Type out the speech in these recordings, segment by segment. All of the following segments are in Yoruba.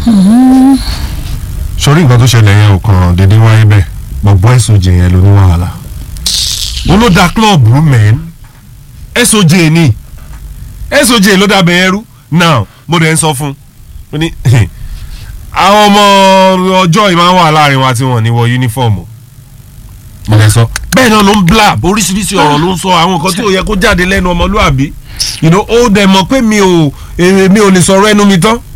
sórí nǹkan tó ṣẹlẹ̀ yẹn ò kàn dédé wáyé bẹ́ẹ̀ bọ̀bọ̀ SOJ yẹn ló ní wàhálà wọn ló da club rú mẹ́n SOJ ni SOJ ló da bẹ̀yẹn rú now mo dẹ̀ ń sọ fún un ní àwọn ọmọ ọjọ́ yìí máa ń wà láàrin wa tí wọ́n ní wọ yúnífọ̀mù mo dẹ̀ sọ bẹ́ẹ̀ náà ló ń blab oríṣiríṣi ọ̀rọ̀ ló ń sọ àwọn nǹkan tí ò yẹ kó jáde lẹ́nu ọmọlúàbí ó dẹ̀ mọ̀ pé mi ò lè sọ̀rọ̀ ẹnu mi tán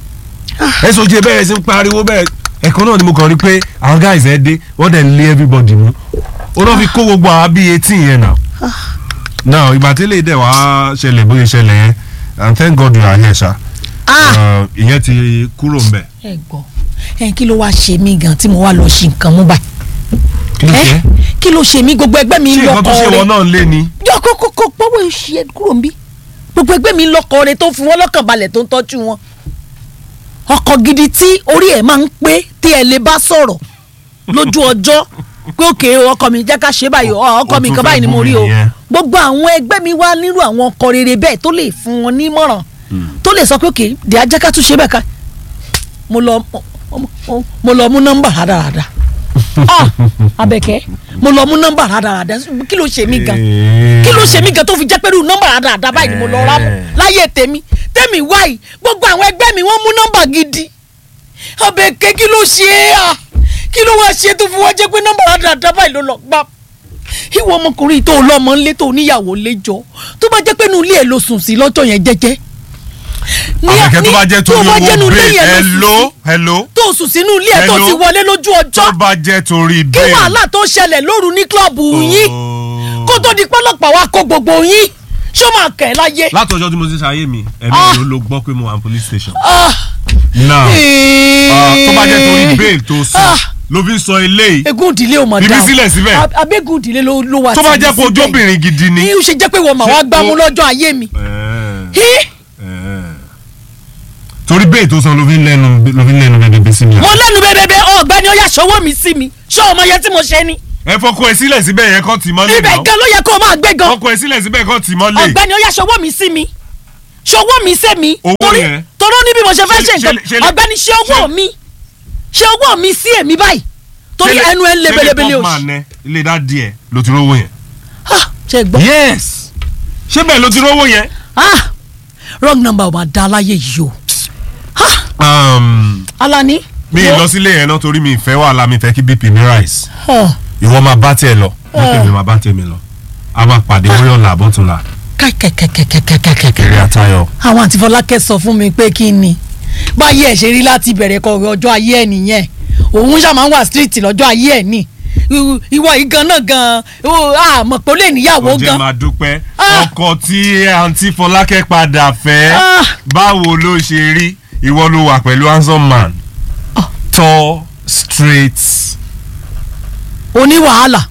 SOJ bẹ̀rẹ̀ sí ń pariwo bẹ́ẹ̀ ẹ̀kan náà ni mo kàn rí pé àwọn guys ẹ̀ dé wọ́n dẹ̀ lé everybody mú ó náà fi kó gbogbo àwọn bíi 18 yẹn now ìgbà tí lè dẹ̀ wá ṣẹlẹ̀ bóyá ṣẹlẹ̀ yẹn and thank God you are here ṣá ìyẹn ti kúrò ń bẹ̀. ẹ gbọ́ kí ló wá ṣe mí gan tí mo wá lọ ṣe nǹkan mú báyìí kí ló ṣe mí gbogbo ẹgbẹ́ mi lọ́kọ rẹ̀ ṣé nǹkan tó ṣe wọn náà lé ni. jọ kókó pọ́wọ́ ìṣe kúrò ń bí gbogbo ẹgbẹ́ mi lọ́kọ rẹ̀ tó fi wọ́n lọ́kàn balẹ̀ tó ń tọ́jú wọn ọkọ gidi tí orí ẹ̀ máa ń pé tí ẹ lè bá sọ̀rọ̀ lójú ọjọ́ pé òkè ọkọ mi jẹ́ ká ṣe báyìí ọkọ mi nǹkan báyìí ni mo rí o gbogbo àwọn ẹgbẹ́ mi wá nírú àwọn ọkọ rere bẹ́ẹ̀ tó lè fún wọn nímọ̀ràn tó lè sọ pé òkè dì á jẹ́ ká tún ṣe bẹ́ẹ̀ ká mo lọ mú nọ́mbà rádaràda Abẹ́kẹ́ mo lọ mú nọ́mbà rádaràda kí ló ṣe mí gan tó fi jẹ́ pé irú nọ́mbà rádaràda báyìí ni mo lọ rà mọ́ láyé tèmi wáyìí gbogbo àwọn ẹgbẹ́ mi wọ́n mú nọ́mbà gidi Abẹ́kẹ́ kí ló ṣe é kí ló wá ṣe tó fi wá jẹ́ pé nọ́mbà rádaràda báyìí ló lọ gbà ìwọ ọmọkùnrin tó lọ́mọ ńlé tó níyàwó léjọ tó bá jẹ́ pé inú ilé ẹ̀ ló sùn sí lọ́jọ́ yẹn jẹ́jẹ́ Àbẹ̀kẹ́ tó bá jẹ́ torí owó bẹ́ẹ̀ hello tó sùn sínú ilé ẹ̀ tó ti wọlé lójú ọjọ́ tó bá jẹ́ torí bẹ́ẹ̀ kí wàhálà tó ṣẹlẹ̀ lóru ní kílọ̀bù yín kó tó di pọ́lọ́pàá wá kó gbogbo yín ṣó máa kẹ̀ láyé. látọjọ́ tí mo ti ṣayé mi ẹ̀mí ló gbọ́ pé mo wà ní police station. now tó bá jẹ́ torí bail tó sùn ló fi sọ eléyìí. egun ìdílé o ma dáhùn ibi sílẹ̀ síbẹ̀. abẹ́gun ìdílé ló wà. tó bá jẹ́ pé ojóbìnrin gidi ni. ní o ṣe jẹ́ pé wọ́n mà wá gbámú lọ́jọ́ ayé mi. torí bẹ́ẹ̀ tó san ló fi ń lẹ́nu bẹ́ẹ̀bẹ́ sí mi. mo lẹ́nu bẹ́ẹ̀bẹ́ ọ̀gbẹ́ni ó yá ṣọwọ́ mi sí mi ṣé ọmọ yẹn tí mo ṣe ni. ẹ fọkọ ẹ sílẹ̀ síbẹ̀ yẹn kọ́ tì mọ́lẹ̀ náà. ibẹ̀ gan ló yẹ kó o máa gbé gan. fọkọ ẹ sílẹ̀ síbẹ̀ kọ́ tì mọ́lẹ̀. ọ̀gbẹ́ni ó yá ṣọwọ́ mi sí mi ṣọwọ́ mi sí mi. owó yẹn torí ó ní bí mo ṣe fẹ́ ṣe nǹkan ọ̀gbẹ́ni ṣe owó mi sí èmi báyìí torí ẹnu ẹ ń lebelebele o. ṣé lè pọ́n máa nẹ ilé dá díẹ̀ ló ti rówó yẹn. ṣe gbọ́. yes ṣé bẹ́ẹ̀ ló ti rówó yẹn. wrong number ò máa da aláyé yìí o. Alani. mi lọ sílé yẹn náà torí mi ìfẹ́ wàhálà mi fẹ́ kí bp mi rise. ìwọ máa bá tiẹ̀ lọ bp mi máa bá tiẹ̀ mi lọ a máa pàdé orí ọ̀la àbọ̀túnla. kẹ̀kẹ́ àtayọ. àwọn àǹtí Fọlákẹ́ sọ fún mi pé kí ni báyìí ẹ̀ ṣe rí láti bẹ̀rẹ̀ kọ ọjọ́ ayé ẹ̀ nìyẹn òun ṣáà máa ń wà street lọ́jọ́ ayé ẹ̀ ní ìwọ yìí gan náà gan àmọ́ pé ó lè níyàwó gan. ọjọ́ máa dúpẹ́ ọkọ tí àǹtí Fọlákẹ́ padà fẹ́ báwo ló ṣe rí ìwọ ló wà pẹ̀lú handsome man tall straight. oní wàhálà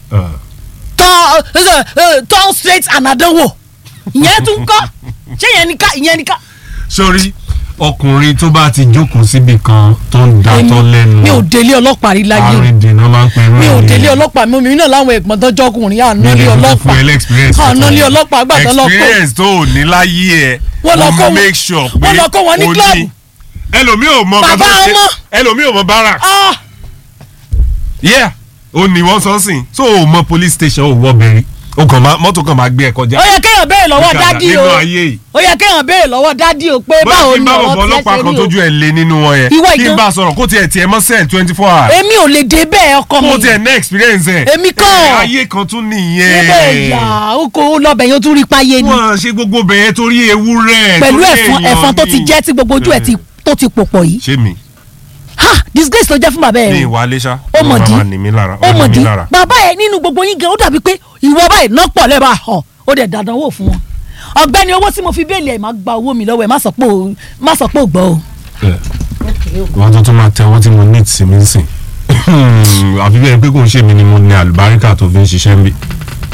tall straight and àdánwò ìyẹn tún kọ́ ṣé ìyẹn ni ká. sórí ọkùnrin tó bá ti jókòó síbi kan tó ń datọ́ lẹ́nu. mi ò délé ọlọ́pàá rí láyé àrídìnnà máa ń pè rán. mi ò délé ọlọ́pàá mi náà láwọn ẹ̀gbọ́n tó jọkùnrin ànálé ọlọ́pàá gbàtọ́ lọ́kọ́. experience tó ò ní láyé ẹ̀ wọ́n make sure pé wọ́n lọ kọ́ wọn ní club. ẹlòmíì ò mọ bàbá ọmọ ẹlòmíì ò mọ barracks. yeah ó ní wọ́n sọ sí so ó mọ police station ó wọ́ bẹ̀rẹ̀ o kàn máa mọ́tò kan máa gbé ẹ kọjá. ó yẹ kéèyàn béèrè lọ́wọ́ dádì o ó yẹ kéèyàn béèrè lọ́wọ́ dádì o pé báwo ni ọ̀rọ̀ ọlọ́pàá kan tójú ẹ̀ lé nínú wọn yẹn kí n bá sọ̀rọ̀ kó tiẹ̀ mọ́ sẹ́ẹ̀ 24 hours. èmi ò lè dé bẹ́ẹ̀ ọkọ mi. kó tiẹ̀ ní experience ẹ̀. èmi kọ́ ayé kan tún nìyẹn. ibẹ̀ ìyá o kò lọ́bẹ̀ yẹn tún rí páyé ni. wọ́n ṣe gbogbo bẹ̀yẹn torí ewúrẹ́. pẹ̀lú ẹ̀fọn tó ti jẹ́ tí gbogbo ojú ẹ̀ tó ti pòpọ̀ yìí. ṣé mi. disgrace ló jẹ́ fún bàbá ẹ̀. mi ìwà alẹ́ṣà ó mọ̀dí bàbá ẹ̀ nínú gbogbo yín gan ó dàbí pé ìwọ báyìí náà pọ̀ lẹ́bàá họ ó dẹ̀ dandan wò fún wọn ọ̀gbẹ́ni owó tí mo fi béèlì ẹ̀ máa gba owó mi lọ́wọ́ ẹ̀ má sọ pé ò gbọ́ o. wọ́n tó tún máa tẹ owó tí mo ní ìsinmi sìn àfi bẹ́ẹ̀ pé kò ń ṣe mi ni mo ní àlùbáríkà tó fi ń ṣiṣẹ́ ń bì.